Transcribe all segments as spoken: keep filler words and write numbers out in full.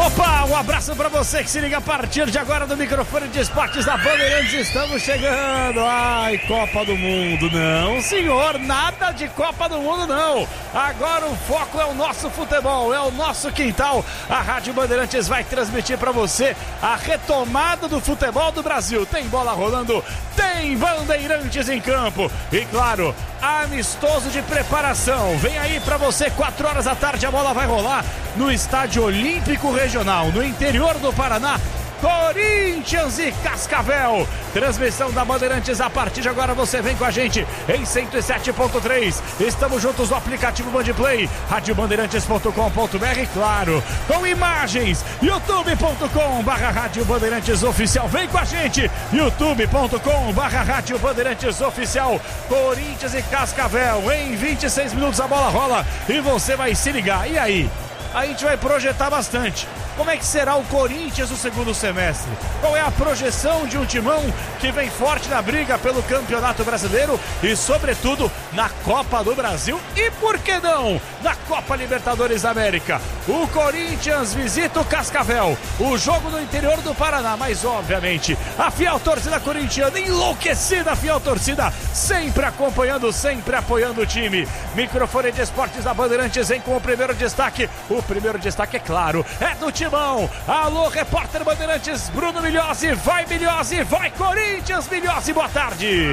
Opa, um abraço pra você que se liga a partir de agora do microfone de esportes da Bandeirantes. Estamos chegando. Ai, Copa do Mundo, não, senhor, nada de Copa do Mundo, não. Agora o foco é o nosso futebol, é o nosso quintal. A Rádio Bandeirantes vai transmitir pra você a retomada do futebol do Brasil. Tem bola rolando, tem Bandeirantes em campo e, claro, amistoso de preparação. Vem aí pra você, quatro horas da tarde, a bola vai rolar no Estádio Olímpico Regional, no interior do Paraná. Corinthians e Cascavel, transmissão da Bandeirantes. A partir de agora você vem com a gente em cento e sete ponto três. Estamos juntos no aplicativo Bandplay, rádio bandeirantes ponto com ponto b r, claro, com imagens, youtube ponto com barra rádio bandeirantes oficial. Vem com a gente, youtube ponto com barra rádio bandeirantes oficial. Corinthians e Cascavel, em vinte e seis minutos a bola rola e você vai se ligar. E aí? A gente vai projetar bastante. Como é que será o Corinthians no segundo semestre? Qual é a projeção de um timão que vem forte na briga pelo Campeonato Brasileiro e, sobretudo, na Copa do Brasil e, por que não, na Copa Libertadores da América? O Corinthians visita o Cascavel, o jogo no interior do Paraná, mas, obviamente, a fiel torcida corintiana, enlouquecida fiel torcida, sempre acompanhando, sempre apoiando o time. Microfone de esportes da Bandeirantes vem com o primeiro destaque. O primeiro destaque, é claro, é do Timão. Alô, repórter Bandeirantes, Bruno Milhozzi. Vai, Milhozzi, vai, Corinthians. Milhozzi, boa tarde.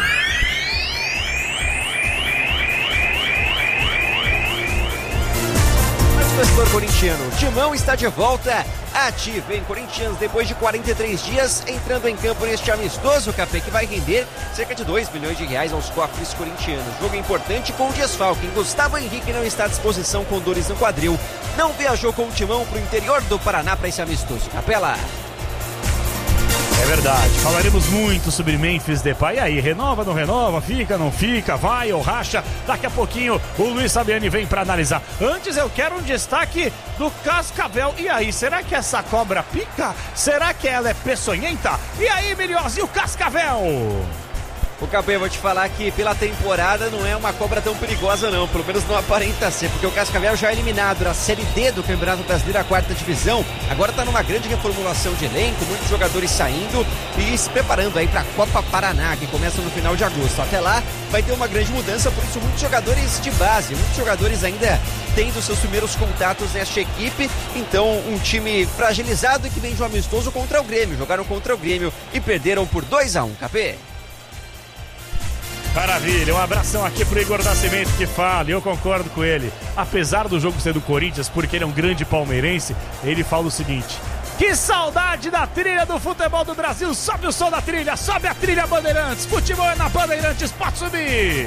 Torcedor corintiano, Timão está de volta ativo, hein? Corinthians, depois de quarenta e três dias, entrando em campo neste amistoso, Capê, que vai render cerca de dois milhões de reais aos cofres corintianos. Jogo importante com o desfalque. Gustavo Henrique não está à disposição com dores no quadril. Não viajou com o Timão para o interior do Paraná para esse amistoso. Capela. É verdade, falaremos muito sobre Memphis Depay. E aí, renova, não renova, fica, não fica, vai ou racha? Daqui a pouquinho o Luiz Fabiani vem para analisar. Antes eu quero um destaque do Cascavel. E aí, será que essa cobra pica? Será que ela é peçonhenta? E aí, Milhozzi, o Cascavel? O Capê, eu vou te falar que pela temporada não é uma cobra tão perigosa não, pelo menos não aparenta ser, porque o Cascavel já é eliminado na Série D do Campeonato Brasileiro, a quarta divisão, agora está numa grande reformulação de elenco, muitos jogadores saindo e se preparando aí para a Copa Paraná, que começa no final de agosto. Até lá vai ter uma grande mudança, por isso muitos jogadores de base, muitos jogadores ainda tendo seus primeiros contatos nesta equipe, então um time fragilizado e que vem de um amistoso contra o Grêmio, jogaram contra o Grêmio e perderam por dois a um, Capê. Maravilha, um abração aqui pro Igor Nascimento que fala, e eu concordo com ele. Apesar do jogo ser do Corinthians, porque ele é um grande palmeirense, ele fala o seguinte: que saudade da trilha do futebol do Brasil. Sobe o som da trilha, sobe a trilha Bandeirantes. Futebol é na Bandeirantes, pode subir.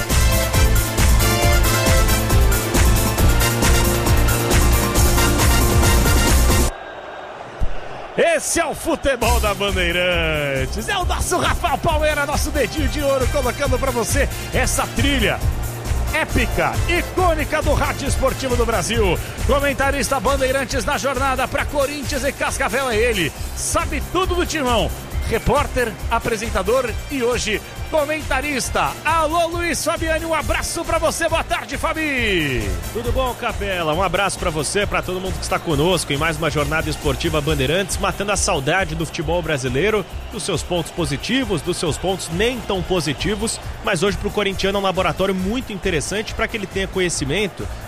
Esse é o futebol da Bandeirantes, é o nosso Rafael Palmeira, nosso dedinho de ouro, colocando pra você essa trilha épica, icônica do rádio esportivo do Brasil. Comentarista Bandeirantes na jornada para Corinthians e Cascavel é ele, sabe tudo do Timão, repórter, apresentador e hoje comentarista. Alô, Luiz Fabiani, um abraço pra você, boa tarde, Fabi. Tudo bom, Capela? Um abraço pra você, pra todo mundo que está conosco em mais uma jornada esportiva Bandeirantes, matando a saudade do futebol brasileiro, dos seus pontos positivos, dos seus pontos nem tão positivos, mas hoje pro corintiano é um laboratório muito interessante para que ele tenha conhecimento